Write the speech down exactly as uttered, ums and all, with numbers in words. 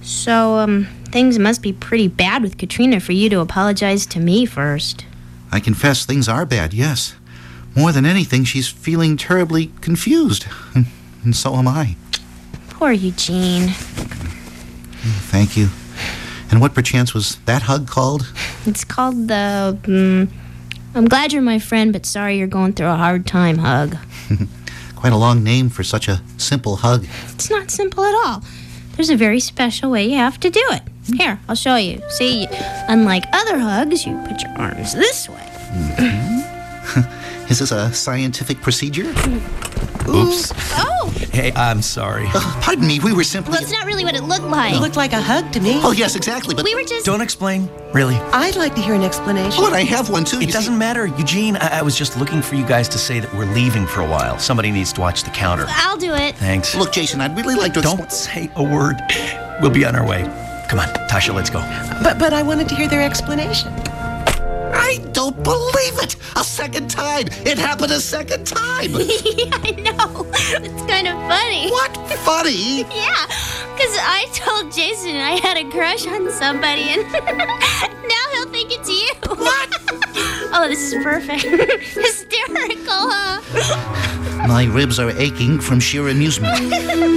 So, um, things must be pretty bad with Katrina for you to apologize to me first. I confess things are bad, yes. More than anything, she's feeling terribly confused. And, and so am I. Poor Eugene. Thank you. And what perchance was that hug called? It's called the, um, I'm glad you're my friend, but sorry you're going through a hard time hug. Quite a long name for such a simple hug. It's not simple at all. There's a very special way you have to do it. Here, I'll show you. See, unlike other hugs, you put your arms this way. Mm-hmm. Is this a scientific procedure? Oops. Oh! Hey, I'm sorry. Uh, pardon me, we were simply... Well, it's not really what it looked like. It looked like a hug to me. Oh, yes, exactly, but... We were just... Don't explain, really. I'd like to hear an explanation. Oh, and I have one, too. It doesn't matter. Eugene, I-, I was just looking for you guys to say that we're leaving for a while. Somebody needs to watch the counter. I'll do it. Thanks. Look, Jason, I'd really like to... Don't say a word. We'll be on our way. Come on, Tasha, let's go. But but I wanted to hear their explanation. I don't believe it! A second time! It happened a second time! Yeah, I know. It's kind of funny. What? Funny? Yeah, because I told Jason I had a crush on somebody, and now he'll think it's you. What? Oh, this is perfect. Hysterical, huh? My ribs are aching from sheer amusement.